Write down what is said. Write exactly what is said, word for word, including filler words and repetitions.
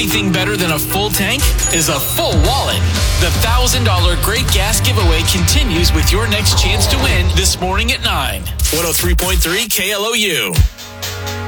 only thing better than a full tank is a full wallet. The one thousand dollars Great Gas Giveaway continues with your next chance to win this morning at nine. one oh three point three K L O U.